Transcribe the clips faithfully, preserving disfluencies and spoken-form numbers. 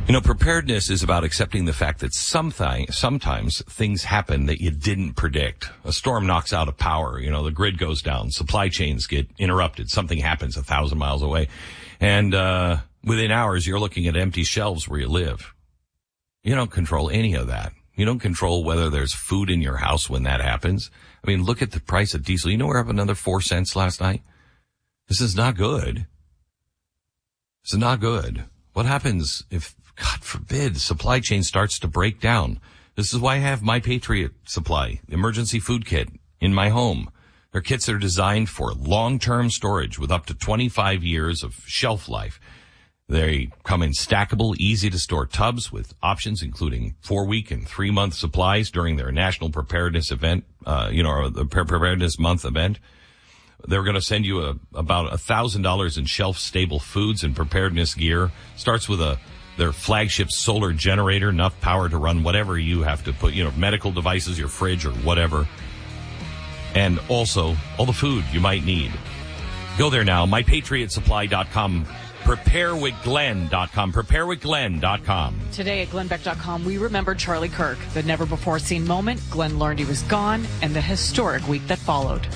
You know, preparedness is about accepting the fact that something, sometimes things happen that you didn't predict. A storm knocks out a power, you know, the grid goes down, supply chains get interrupted, something happens a thousand miles away. And, uh, within hours, you're looking at empty shelves where you live. You don't control any of that. You don't control whether there's food in your house when that happens. I mean, look at the price of diesel. You know, we're up another four cents last night. This is not good. This is not good. What happens if, God forbid, supply chain starts to break down? This is why I have My Patriot Supply, emergency food kit, in my home. They're kits that are designed for long-term storage with up to twenty-five years of shelf life. They come in stackable, easy-to-store tubs with options including four-week and three-month supplies during their National Preparedness event, uh, you know, the Preparedness Month event. They're going to send you a, about a thousand dollars in shelf-stable foods and preparedness gear. Starts with a their flagship solar generator, enough power to run whatever you have to put, you know, medical devices, your fridge or whatever. And also all the food you might need. Go there now, my patriot supply dot com, prepare with glenn dot com, prepare with glenn dot com. Today at glenn beck dot com, we remember Charlie Kirk, the never-before-seen moment Glenn learned he was gone, and the historic week that followed.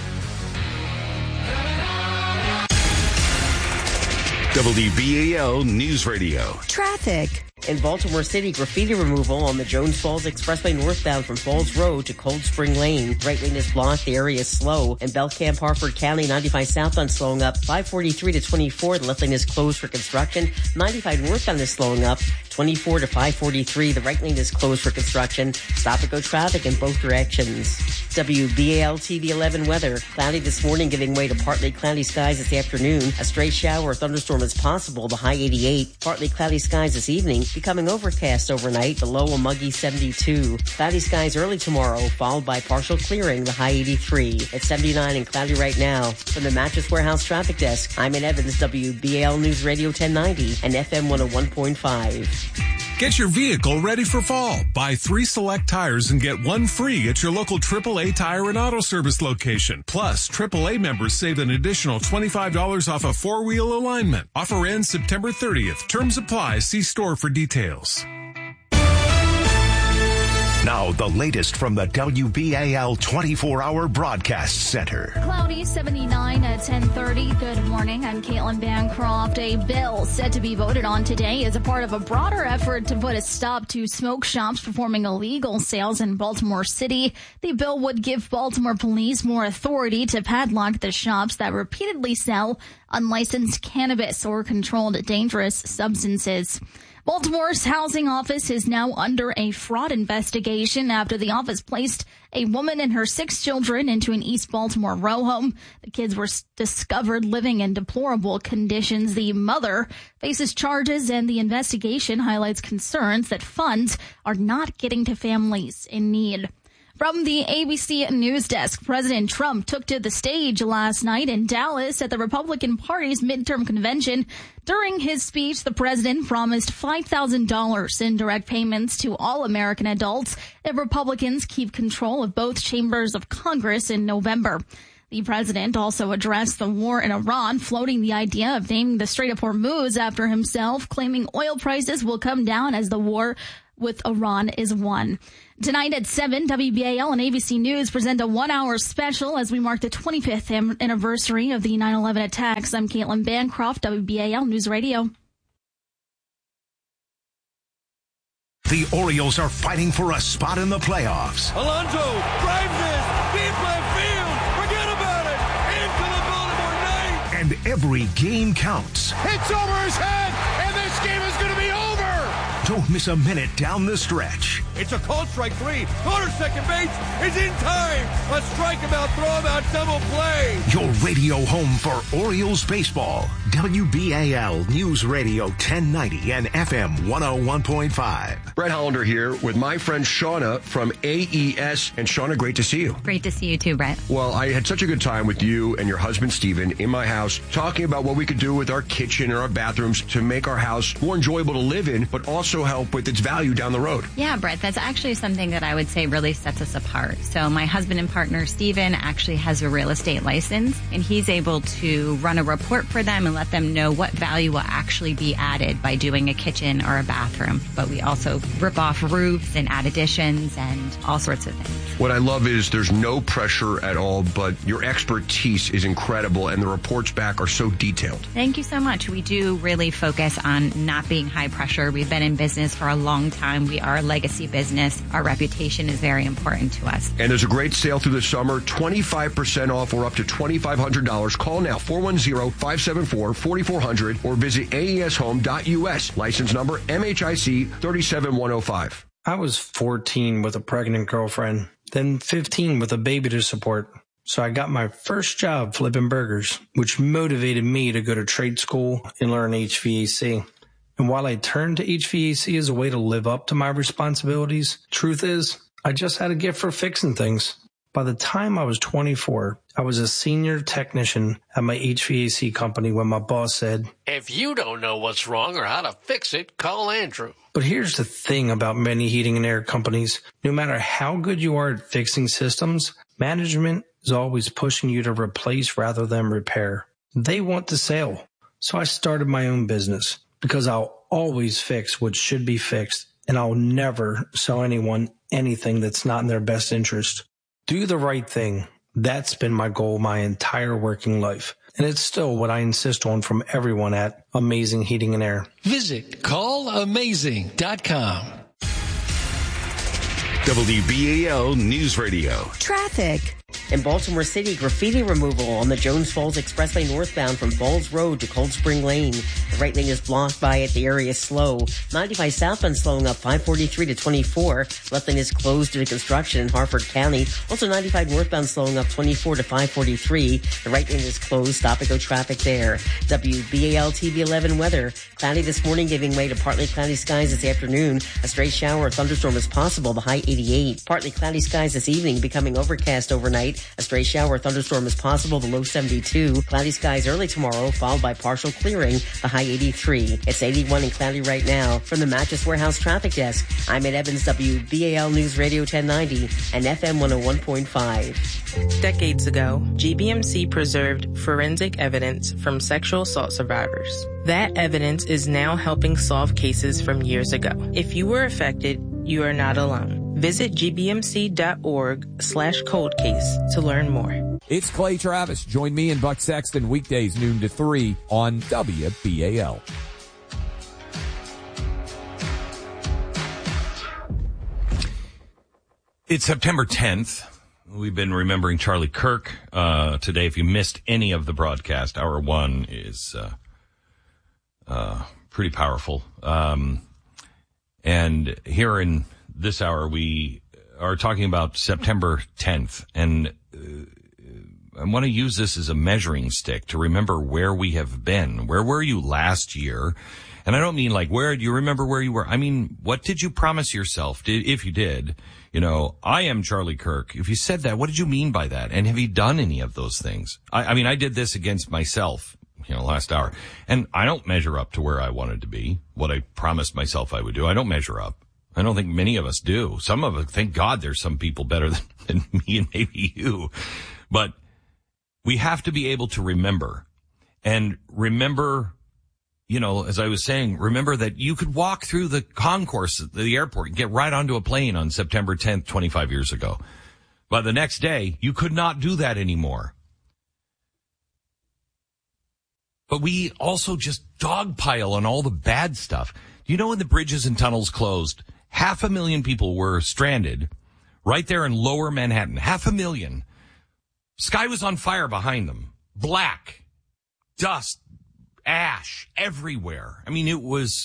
W B A L News Radio. Traffic. In Baltimore City, graffiti removal on the Jones Falls Expressway northbound from Falls Road to Cold Spring Lane. Right lane is blocked. The area is slow. In Belcamp, Harford County, ninety-five southbound slowing up. five forty-three to twenty-four. The left lane is closed for construction. ninety-five northbound is slowing up. twenty-four to five forty-three. The right lane is closed for construction. Stop and go traffic in both directions. W B A L T V eleven weather. Cloudy this morning, giving way to partly cloudy skies this afternoon. A stray shower or thunderstorm is possible. The high eighty-eight. Partly cloudy skies this evening. Becoming overcast overnight, the low a muggy seventy-two. Cloudy skies early tomorrow, followed by partial clearing, the high eighty-three. It's seventy-nine and cloudy right now. From the Mattress Warehouse Traffic Desk, I'm in Evans, W B A L News Radio ten ninety and F M one oh one point five. Get your vehicle ready for fall. Buy three select tires and get one free at your local triple A Tire and Auto Service location. Plus, triple A members save an additional twenty-five dollars off a four-wheel alignment. Offer ends September thirtieth. Terms apply. See store for details. Now, the latest from the W B A L twenty-four hour Broadcast Center. Cloudy, seventy-nine at ten thirty. Good morning. I'm Caitlin Bancroft. A bill set to be voted on today is a part of a broader effort to put a stop to smoke shops performing illegal sales in Baltimore City. The bill would give Baltimore police more authority to padlock the shops that repeatedly sell unlicensed cannabis or controlled dangerous substances. Baltimore's housing office is now under a fraud investigation after the office placed a woman and her six children into an East Baltimore row home. The kids were discovered living in deplorable conditions. The mother faces charges, and the investigation highlights concerns that funds are not getting to families in need. From the A B C News Desk, President Trump took to the stage last night in Dallas at the Republican Party's midterm convention. During his speech, the president promised five thousand dollars in direct payments to all American adults if Republicans keep control of both chambers of Congress in November. The president also addressed the war in Iran, floating the idea of naming the Strait of Hormuz after himself, claiming oil prices will come down as the war with Iran is won. Tonight at seven, W B A L and A B C News present a one-hour special as we mark the twenty-fifth anniversary of the nine eleven attacks. I'm Caitlin Bancroft, W B A L News Radio. The Orioles are fighting for a spot in the playoffs. Alonso drives this deep left field. Forget about it. Into the Baltimore Knights. And every game counts. It's over his head, and this game is going to be over. Don't miss a minute down the stretch. It's a called strike three. Corner second base is in time. A strikeout, throw-out, double play. Your radio home for Orioles baseball. W B A L News Radio ten ninety and F M one oh one point five. Brett Hollander here with my friend Shauna from A E S. And Shauna, great to see you. Great to see you too, Brett. Well, I had such a good time with you and your husband, Steven, in my house, talking about what we could do with our kitchen and our bathrooms to make our house more enjoyable to live in, but also also help with its value down the road. Yeah, Brett, that's actually something that I would say really sets us apart. So my husband and partner, Steven, actually has a real estate license, and he's able to run a report for them and let them know what value will actually be added by doing a kitchen or a bathroom. But we also rip off roofs and add additions and all sorts of things. What I love is there's no pressure at all, but your expertise is incredible, and the reports back are so detailed. Thank you so much. We do really focus on not being high pressure. We've been in business for a long time. We are a legacy business. Our reputation is very important to us. And there's a great sale through the summer, twenty-five percent off or up to twenty-five hundred dollars. Call now, four one zero, five seven four, four four zero zero or visit A E S home dot U S. License number M H I C three seven one zero five. I was fourteen with a pregnant girlfriend, then fifteen with a baby to support. So I got my first job flipping burgers, which motivated me to go to trade school and learn H V A C. And while I turned to H V A C as a way to live up to my responsibilities, truth is, I just had a gift for fixing things. By the time I was twenty-four, I was a senior technician at my H V A C company when my boss said, "If you don't know what's wrong or how to fix it, call Andrew." But here's the thing about many heating and air companies. No matter how good you are at fixing systems, management is always pushing you to replace rather than repair. They want the sale. So I started my own business because I'll always fix what should be fixed, and I'll never sell anyone anything that's not in their best interest. Do the right thing. That's been my goal my entire working life. And it's still what I insist on from everyone at Amazing Heating and Air. Visit call amazing dot com. W B A L News Radio. Traffic. In Baltimore City, graffiti removal on the Jones Falls Expressway northbound from Falls Road to Cold Spring Lane. The right lane is blocked by it. The area is slow. ninety-five southbound slowing up five forty-three to twenty-four. Left lane is closed due to construction in Harford County. Also ninety-five northbound slowing up twenty-four to five forty-three. The right lane is closed. Stop and go traffic there. W B A L T V eleven weather. Cloudy this morning giving way to partly cloudy skies this afternoon. A stray shower or thunderstorm is possible. The high eighty-eight. Partly cloudy skies this evening becoming overcast overnight. A stray shower or thunderstorm is possible, the low seventy-two. Cloudy skies early tomorrow, followed by partial clearing, the high eighty-three. It's eighty-one and cloudy right now. From the Mattress Warehouse Traffic Desk, I'm Ed Evans, W B A L News Radio ten ninety and F M one oh one point five. Decades ago, G B M C preserved forensic evidence from sexual assault survivors. That evidence is now helping solve cases from years ago. If you were affected, you are not alone. Visit gbmc.org slash cold case to learn more. It's Clay Travis. Join me and Buck Sexton weekdays noon to three on W B A L. It's September tenth. We've been remembering Charlie Kirk uh, today. If you missed any of the broadcast, hour one is uh, uh, pretty powerful. Um, and here in this hour, we are talking about September tenth, and uh, I want to use this as a measuring stick to remember where we have been. Where were you last year? And I don't mean like, where do you remember where you were? I mean, what did you promise yourself, did, if you did? You know, I am Charlie Kirk. If you said that, what did you mean by that? And have you done any of those things? I, I mean, I did this against myself, you know, last hour. And I don't measure up to where I wanted to be, what I promised myself I would do. I don't measure up. I don't think many of us do. Some of us, thank God there's some people better than, than me and maybe you. But we have to be able to remember. And remember, you know, as I was saying, remember that you could walk through the concourse at the airport and get right onto a plane on September tenth, twenty-five years ago. But the next day, you could not do that anymore. But we also just dogpile on all the bad stuff. You know, when the bridges and tunnels closed, half a million people were stranded right there in lower Manhattan. Half a million. Sky was on fire behind them. Black. Dust. Ash. Everywhere. I mean, it was...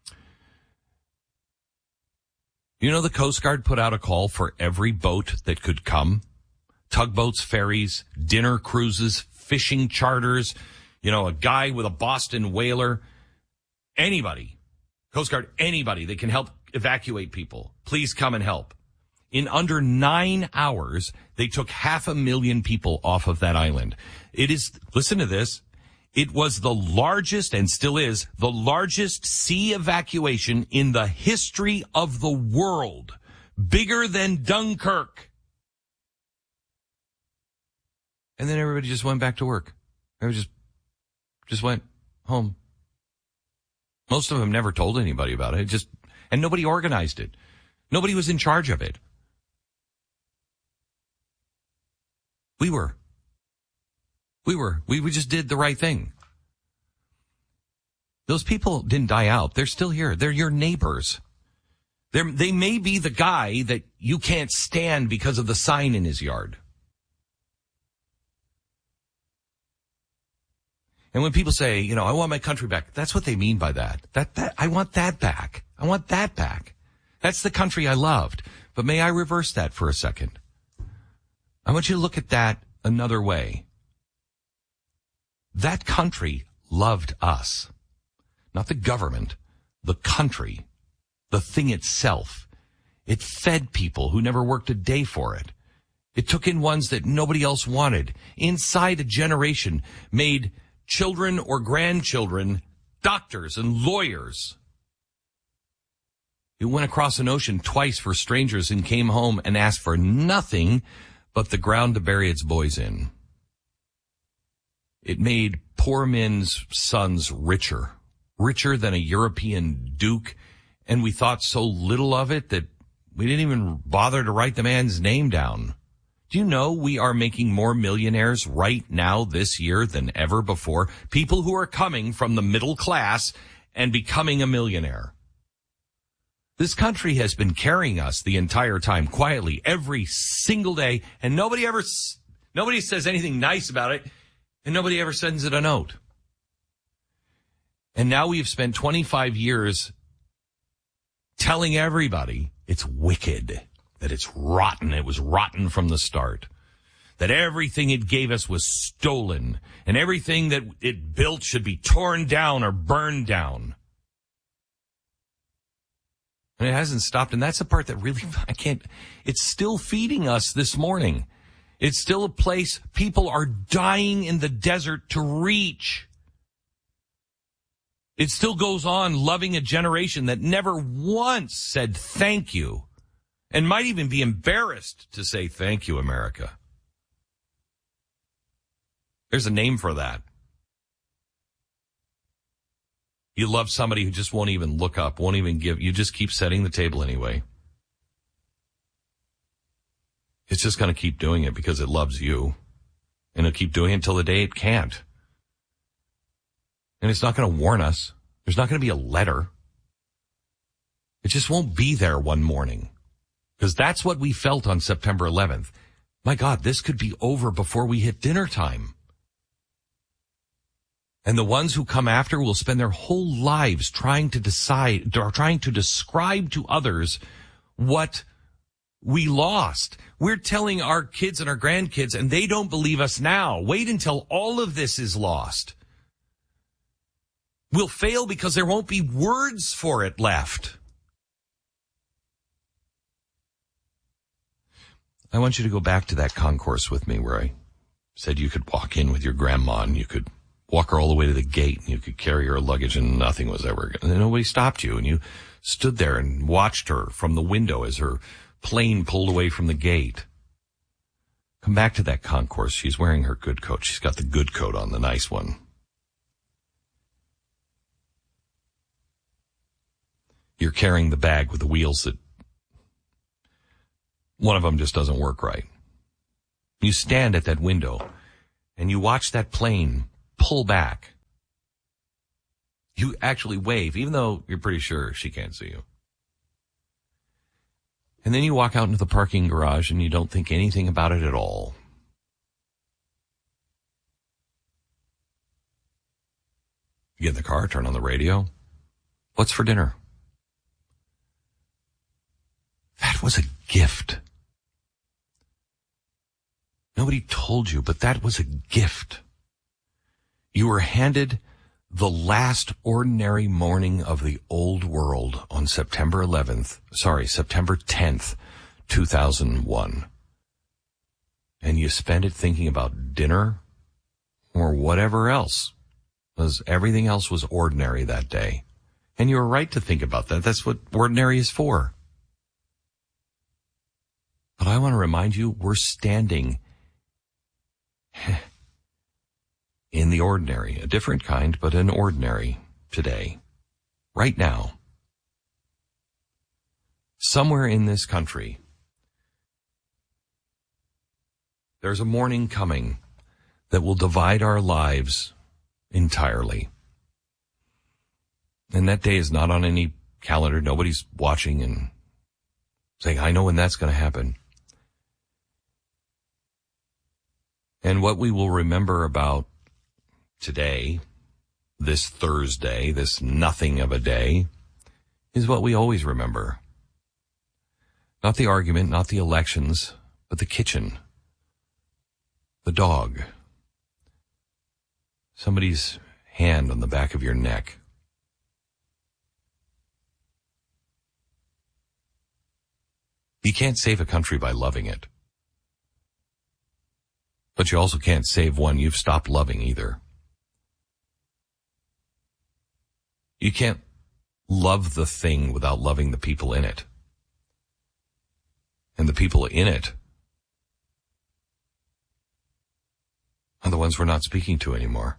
You know, the Coast Guard put out a call for every boat that could come. Tugboats, ferries, dinner cruises, fishing charters, you know, a guy with a Boston whaler. Anybody. Coast Guard, anybody that can help evacuate people. Please come and help. In under nine hours, they took half a million people off of that island. It is, listen to this, It was the largest, and still is, the largest sea evacuation in the history of the world. Bigger than Dunkirk. And then everybody just went back to work. Everybody just, just went home. Most of them never told anybody about it. It just, and nobody organized it. Nobody was in charge of it. We were. We were. We, we just did the right thing. Those people didn't die out. They're still here. They're your neighbors. They're, they may be the guy that you can't stand because of the sign in his yard. And when people say, you know, I want my country back, that's what they mean by that. That, that, I want that back. I want that back. That's the country I loved. But may I reverse that for a second? I want you to look at that another way. That country loved us. Not the government, the country, the thing itself. It fed people who never worked a day for it. It took in ones that nobody else wanted. Inside a generation, made children or grandchildren doctors and lawyers. It went across an ocean twice for strangers and came home and asked for nothing but the ground to bury its boys in. It made poor men's sons richer, richer than a European duke, and we thought so little of it that we didn't even bother to write the man's name down. Do you know we are making more millionaires right now this year than ever before? People who are coming from the middle class and becoming a millionaire. This country has been carrying us the entire time quietly every single day, and nobody ever, nobody says anything nice about it, and nobody ever sends it a note. And now we've spent twenty-five years telling everybody it's wicked, that it's rotten. It was rotten from the start. That everything it gave us was stolen, and everything that it built should be torn down or burned down. And it hasn't stopped, and that's the part that really, I can't, it's still feeding us this morning. It's still a place people are dying in the desert to reach. It still goes on loving a generation that never once said thank you, and might even be embarrassed to say thank you, America. There's a name for that. You love somebody who just won't even look up, won't even give, you just keep setting the table anyway. It's just going to keep doing it because it loves you. And it'll keep doing it until the day it can't. And it's not going to warn us. There's not going to be a letter. It just won't be there one morning. Because that's what we felt on September eleventh. My God, this could be over before we hit dinner time. And the ones who come after will spend their whole lives trying to decide, or trying to describe to others what we lost. We're telling our kids and our grandkids, and they don't believe us now. Wait until all of this is lost. We'll fail because there won't be words for it left. I want you to go back to that concourse with me where I said you could walk in with your grandma and you could walk her all the way to the gate and you could carry her luggage and nothing was ever, and nobody stopped you, and you stood there and watched her from the window as her plane pulled away from the gate. Come back to that concourse. She's wearing her good coat. She's got the good coat on, the nice one. You're carrying the bag with the wheels that one of them just doesn't work right. You stand at that window and you watch that plane pull back. You actually wave, even though you're pretty sure she can't see you. And then you walk out into the parking garage and you don't think anything about it at all. You get in the car, turn on the radio. What's for dinner? That was a gift. Nobody told you, but that was a gift. You were handed the last ordinary morning of the old world on September eleventh, sorry, September tenth, two thousand one. And you spent it thinking about dinner or whatever else was everything else was ordinary that day. And you were right to think about that. That's what ordinary is for. But I want to remind you, we're standing in the ordinary, a different kind, but an ordinary today, right now. Somewhere in this country, there's a morning coming that will divide our lives entirely. And that day is not on any calendar. Nobody's watching and saying, I know when that's going to happen. And what we will remember about today, this Thursday, this nothing of a day, is what we always remember. Not the argument, not the elections, but the kitchen, the dog, somebody's hand on the back of your neck. You can't save a country by loving it. But you also can't save one you've stopped loving either. You can't love the thing without loving the people in it. And the people in it are the ones we're not speaking to anymore.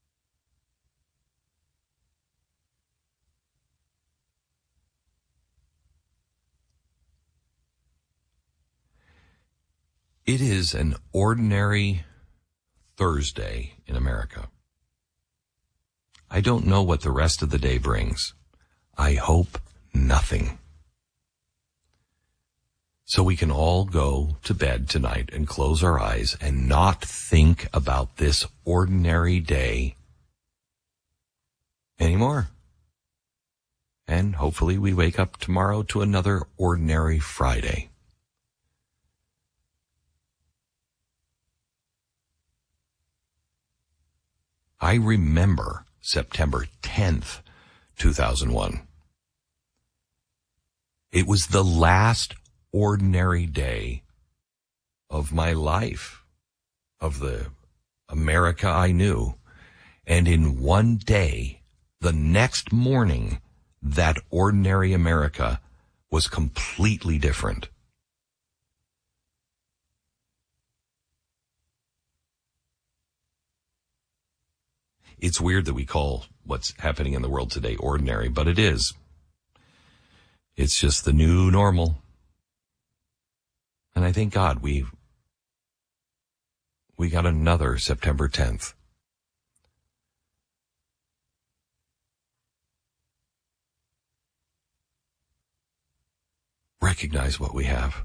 It is an ordinary Thursday in America. I don't know what the rest of the day brings. I hope nothing. So we can all go to bed tonight and close our eyes and not think about this ordinary day anymore. And hopefully we wake up tomorrow to another ordinary Friday. I remember September tenth, two thousand one. It was the last ordinary day of my life, of the America I knew. And in one day, the next morning, that ordinary America was completely different. It's weird that we call what's happening in the world today ordinary, but it is. It's just the new normal. And I thank God we we got another September tenth. Recognize what we have.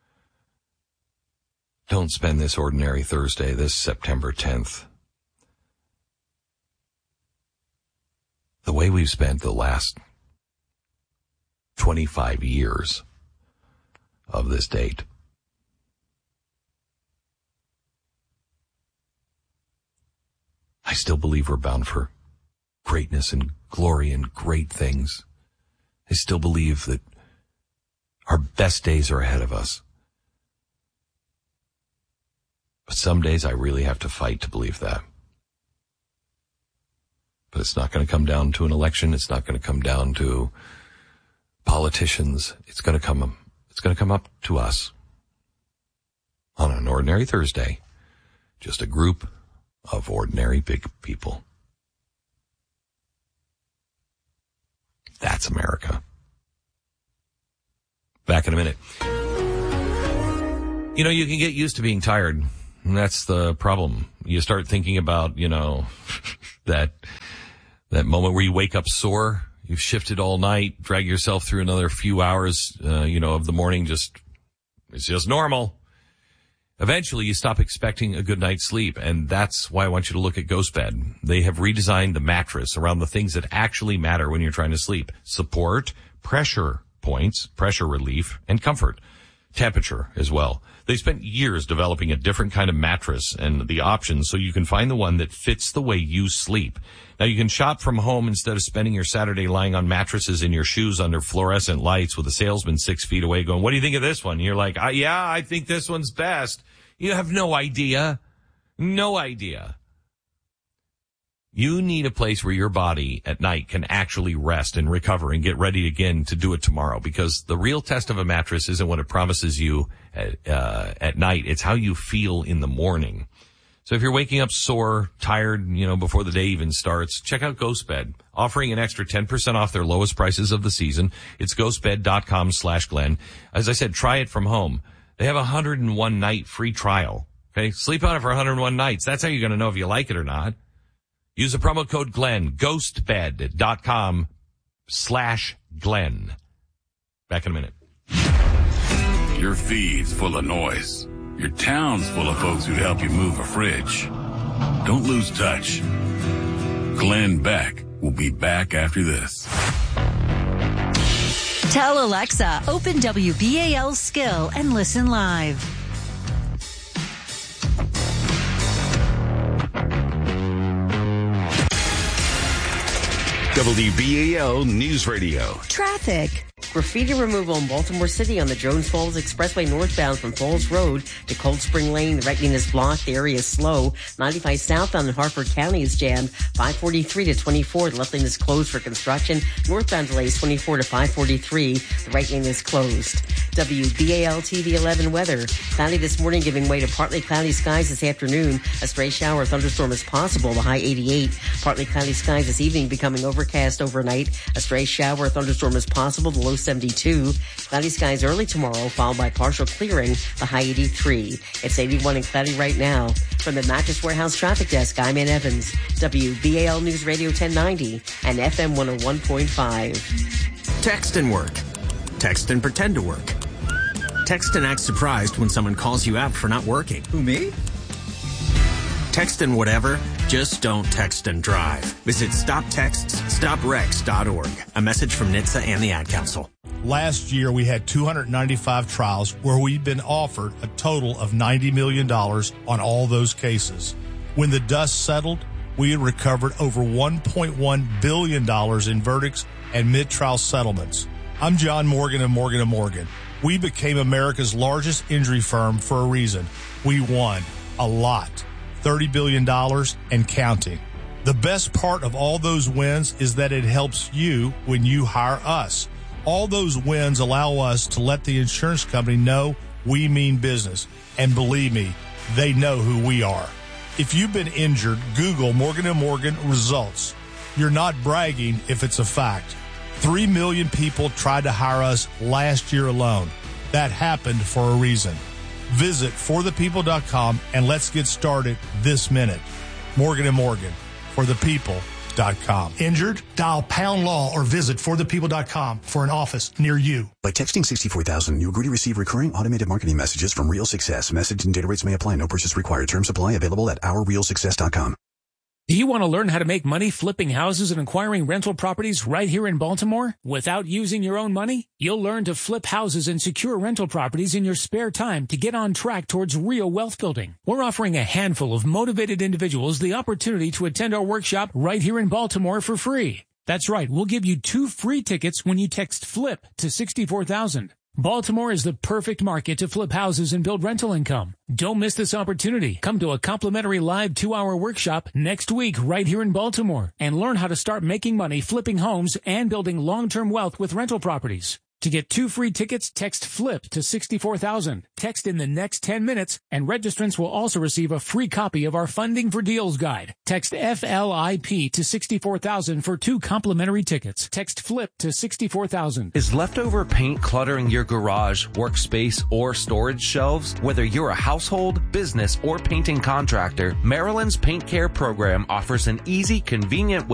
Don't spend this ordinary Thursday, this September tenth, the way we've spent the last twenty-five years of this date. I still believe we're bound for greatness and glory and great things. I still believe that our best days are ahead of us. But some days I really have to fight to believe that. But it's not going to come down to an election. It's not going to come down to politicians. It's going to come, it's going to come up to us on an ordinary Thursday. Just a group of ordinary big people. That's America. Back in a minute. You know, you can get used to being tired. And that's the problem. You start thinking about, you know, that that moment where you wake up sore. You've shifted all night, drag yourself through another few hours, uh, you know, of the morning. Just, it's just normal. Eventually, you stop expecting a good night's sleep, and that's why I want you to look at GhostBed. They have redesigned the mattress around the things that actually matter when you're trying to sleep. Support, pressure points, pressure relief, and comfort. Temperature as well. They spent years developing a different kind of mattress and the options so you can find the one that fits the way you sleep. Now, you can shop from home instead of spending your Saturday lying on mattresses in your shoes under fluorescent lights with a salesman six feet away going, what do you think of this one? And you're like, uh, yeah, I think this one's best. You have no idea. No idea. You need a place where your body at night can actually rest and recover and get ready again to do it tomorrow, because the real test of a mattress isn't what it promises you at, uh, at night. It's how you feel in the morning. So if you're waking up sore, tired, you know, before the day even starts, check out GhostBed, offering an extra ten percent off their lowest prices of the season. It's ghostbed.com slash Glenn. As I said, try it from home. They have a one hundred one night free trial. Okay. Sleep on it for one hundred one nights. That's how you're going to know if you like it or not. Use the promo code Glenn, ghostbed.com slash Glenn. Back in a minute. Your feed's full of noise. Your town's full of folks who'd help you move a fridge. Don't lose touch. Glenn Beck will be back after this. Tell Alexa, open W B A L Skill and listen live. W B A L News Radio. Traffic. Graffiti removal in Baltimore City on the Jones Falls Expressway northbound from Falls Road to Cold Spring Lane. The right lane is blocked. The area is slow. ninety-five southbound in Harford County is jammed. five forty-three to twenty-four. The left lane is closed for construction. Northbound delays twenty-four to five forty-three. The right lane is closed. W B A L T V eleven weather. Cloudy this morning, giving way to partly cloudy skies this afternoon. A stray shower or thunderstorm is possible. The high eighty-eight. Partly cloudy skies this evening, becoming overcast overnight. A stray shower or thunderstorm is possible. The low seventy-two. Cloudy skies early tomorrow, followed by partial clearing. The high eighty-three. It's eighty-one and cloudy right now. From the Mattress Warehouse Traffic Desk, I'm Ann Evans. W B A L News Radio ten ninety and F M one oh one point five. Text and work. Text and pretend to work. Text and act surprised when someone calls you out for not working. Who, me? Text and whatever, just don't text and drive. Visit stop texts stop wrecks dot org. A message from N H T S A and the Ad Council. Last year, we had two hundred ninety-five trials where we've been offered a total of ninety million dollars on all those cases. When the dust settled, we had recovered over one point one billion dollars in verdicts and mid-trial settlements. I'm John Morgan of Morgan and Morgan. We became America's largest injury firm for a reason. We won a lot, thirty billion dollars and counting. The best part of all those wins is that it helps you when you hire us. All those wins allow us to let the insurance company know we mean business. And believe me, they know who we are. If you've been injured, Google Morgan and Morgan results. You're not bragging if it's a fact. Three million people tried to hire us last year alone. That happened for a reason. Visit for the people dot com and let's get started this minute. Morgan and Morgan, for the people dot com. Injured? Dial pound law or visit for the people dot com for an office near you. By texting sixty-four thousand, you agree to receive recurring automated marketing messages from Real Success. Message and data rates may apply. No purchase required. Terms apply. Available at our real success dot com. Do you want to learn how to make money flipping houses and acquiring rental properties right here in Baltimore without using your own money? You'll learn to flip houses and secure rental properties in your spare time to get on track towards real wealth building. We're offering a handful of motivated individuals the opportunity to attend our workshop right here in Baltimore for free. That's right. We'll give you two free tickets when you text FLIP to sixty-four thousand. Baltimore is the perfect market to flip houses and build rental income. Don't miss this opportunity. Come to a complimentary live two-hour workshop next week right here in Baltimore and learn how to start making money flipping homes and building long-term wealth with rental properties. To get two free tickets, text FLIP to sixty-four thousand. Text in the next ten minutes, and registrants will also receive a free copy of our Funding for Deals guide. Text F L I P to sixty-four thousand for two complimentary tickets. Text FLIP to sixty-four thousand. Is leftover paint cluttering your garage, workspace, or storage shelves? Whether you're a household, business, or painting contractor, Maryland's Paint Care program offers an easy, convenient way